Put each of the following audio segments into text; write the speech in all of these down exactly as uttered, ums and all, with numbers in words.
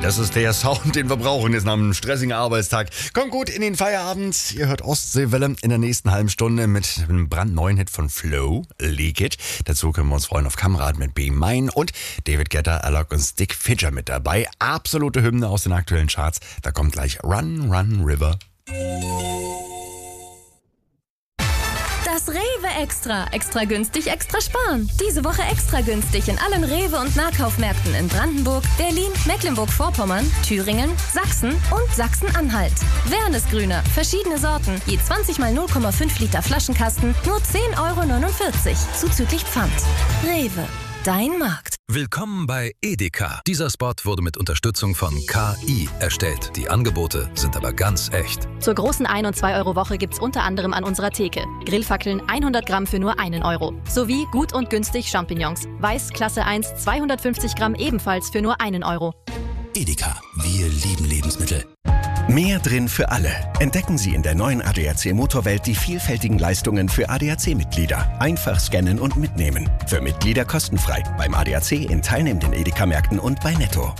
Das ist der Sound, den wir brauchen jetzt nach einem stressigen Arbeitstag. Kommt gut in den Feierabend. Ihr hört Ostseewelle in der nächsten halben Stunde mit einem brandneuen Hit von Flo, Leak It. Dazu können wir uns freuen auf Kamrad mit Be Mine und David Guetta, Alok und Stick Fidget mit dabei. Absolute Hymne aus den aktuellen Charts. Da kommt gleich Run, Run, River. Das Rewe Extra. Extra günstig, extra sparen. Diese Woche extra günstig in allen Rewe- und Nahkaufmärkten in Brandenburg, Berlin, Mecklenburg-Vorpommern, Thüringen, Sachsen und Sachsen-Anhalt. Wernesgrüner, verschiedene Sorten, je zwanzig mal null Komma fünf Liter Flaschenkasten, nur zehn Euro neunundvierzig, zuzüglich Pfand. Rewe, dein Markt. Willkommen bei Edeka. Dieser Spot wurde mit Unterstützung von K I erstellt. Die Angebote sind aber ganz echt. Zur großen ein- und zwei Euro Woche gibt's unter anderem an unserer Theke Grillfackeln hundert Gramm für nur einen Euro. Sowie gut und günstig Champignons. Weiß Klasse eins zweihundertfünfzig Gramm ebenfalls für nur einen Euro. Edeka, wir lieben Lebensmittel. Mehr drin für alle. Entdecken Sie in der neuen A D A C Motorwelt die vielfältigen Leistungen für A D A C-Mitglieder. Einfach scannen und mitnehmen. Für Mitglieder kostenfrei. Beim A D A C in teilnehmenden Edeka-Märkten und bei Netto.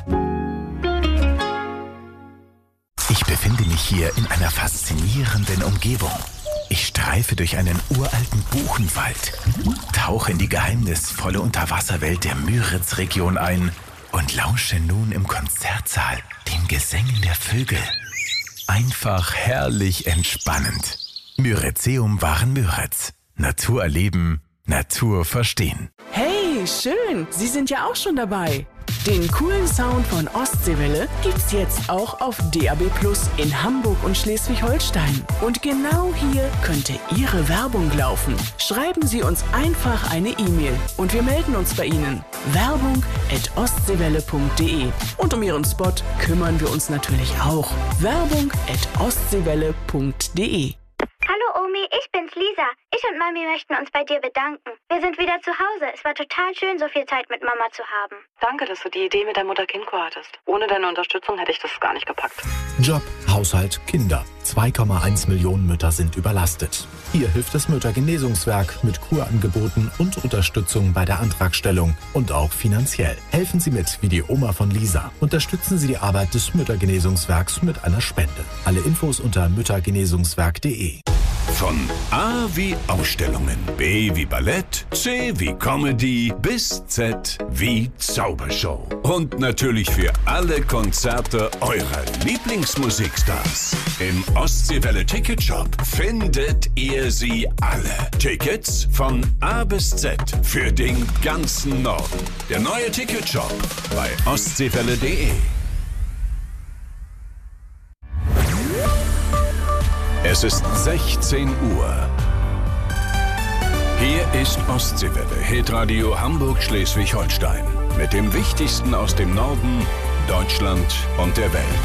Ich befinde mich hier in einer faszinierenden Umgebung. Ich streife durch einen uralten Buchenwald, tauche in die geheimnisvolle Unterwasserwelt der Müritz-Region ein und lausche nun im Konzertsaal den Gesängen der Vögel. Einfach herrlich entspannend. Müritzeum waren Müritz. Natur erleben, Natur verstehen. Hey, schön, Sie sind ja auch schon dabei. Den coolen Sound von Ostseewelle gibt's jetzt auch auf D A B Plus in Hamburg und Schleswig-Holstein. Und genau hier könnte Ihre Werbung laufen. Schreiben Sie uns einfach eine E-Mail und wir melden uns bei Ihnen. Werbung at ostseewelle punkt de. Und um Ihren Spot kümmern wir uns natürlich auch. Werbung at ostseewelle punkt de. Hallo Omi, ich bin's Lisa. Ich und Mami möchten uns bei dir bedanken. Wir sind wieder zu Hause. Es war total schön, so viel Zeit mit Mama zu haben. Danke, dass du die Idee mit der Mutter-Kind-Kur hattest. Ohne deine Unterstützung hätte ich das gar nicht gepackt. Job, Haushalt, Kinder. zwei Komma eins Millionen Mütter sind überlastet. Hier hilft das Müttergenesungswerk mit Kurangeboten und Unterstützung bei der Antragstellung und auch finanziell. Helfen Sie mit, wie die Oma von Lisa. Unterstützen Sie die Arbeit des Müttergenesungswerks mit einer Spende. Alle Infos unter müttergenesungswerk punkt de. Von A wie Ausstellungen, B wie Ballett, C wie Comedy bis Z wie Zaubershow. Und natürlich für alle Konzerte eurer Lieblingsmusikstars. Im Ostseewelle Ticketshop findet ihr sie alle. Tickets von A bis Z für den ganzen Norden. Der neue Ticketshop bei ostseewelle punkt de. Es ist sechzehn Uhr. Hier ist Ostseewelle, Hitradio Hamburg-Schleswig-Holstein. Mit dem Wichtigsten aus dem Norden, Deutschland und der Welt.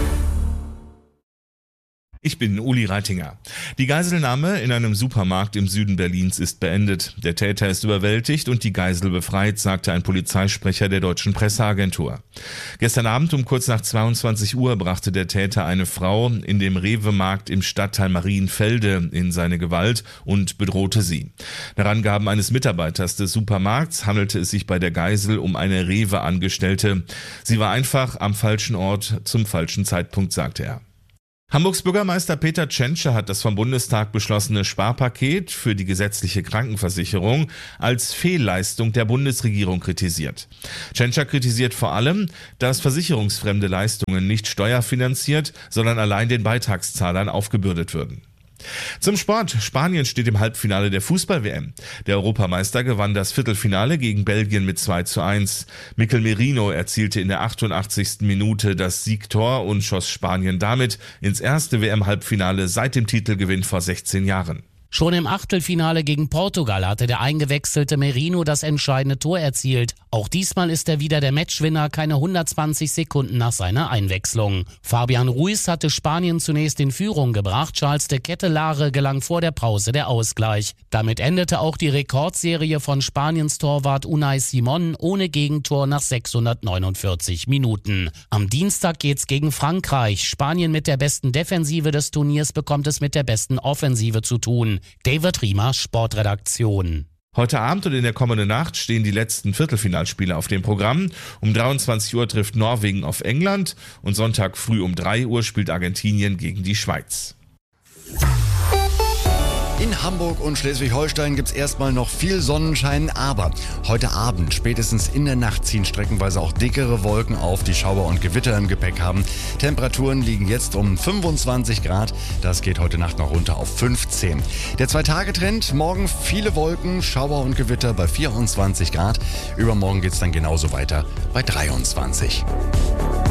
Ich bin Uli Reitinger. Die Geiselnahme in einem Supermarkt im Süden Berlins ist beendet. Der Täter ist überwältigt und die Geisel befreit, sagte ein Polizeisprecher der deutschen Presseagentur. Gestern Abend um kurz nach zweiundzwanzig Uhr brachte der Täter eine Frau in dem Rewe-Markt im Stadtteil Marienfelde in seine Gewalt und bedrohte sie. Nach Angaben eines Mitarbeiters des Supermarkts handelte es sich bei der Geisel um eine Rewe-Angestellte. Sie war einfach am falschen Ort zum falschen Zeitpunkt, sagte er. Hamburgs Bürgermeister Peter Tschentscher hat das vom Bundestag beschlossene Sparpaket für die gesetzliche Krankenversicherung als Fehlleistung der Bundesregierung kritisiert. Tschentscher kritisiert vor allem, dass versicherungsfremde Leistungen nicht steuerfinanziert, sondern allein den Beitragszahlern aufgebürdet würden. Zum Sport. Spanien steht im Halbfinale der Fußball-W M. Der Europameister gewann das Viertelfinale gegen Belgien mit zwei zu eins. Mikel Merino erzielte in der achtundachtzigsten Minute das Siegtor und schoss Spanien damit ins erste W M-Halbfinale seit dem Titelgewinn vor sechzehn Jahren. Schon im Achtelfinale gegen Portugal hatte der eingewechselte Merino das entscheidende Tor erzielt. Auch diesmal ist er wieder der Matchwinner, keine hundertzwanzig Sekunden nach seiner Einwechslung. Fabian Ruiz hatte Spanien zunächst in Führung gebracht, Charles de Kettelare gelang vor der Pause der Ausgleich. Damit endete auch die Rekordserie von Spaniens Torwart Unai Simon ohne Gegentor nach sechshundertneunundvierzig Minuten. Am Dienstag geht's gegen Frankreich. Spanien mit der besten Defensive des Turniers bekommt es mit der besten Offensive zu tun. David Riemer, Sportredaktion. Heute Abend und in der kommenden Nacht stehen die letzten Viertelfinalspiele auf dem Programm. Um dreiundzwanzig Uhr trifft Norwegen auf England und Sonntag früh um drei Uhr spielt Argentinien gegen die Schweiz. In Hamburg und Schleswig-Holstein gibt es erstmal noch viel Sonnenschein, aber heute Abend, spätestens in der Nacht, ziehen streckenweise auch dickere Wolken auf, die Schauer und Gewitter im Gepäck haben. Temperaturen liegen jetzt um fünfundzwanzig Grad, das geht heute Nacht noch runter auf fünfzehn. Der Zwei-Tage-Trend, morgen viele Wolken, Schauer und Gewitter bei vierundzwanzig Grad. Übermorgen geht es dann genauso weiter bei dreiundzwanzig.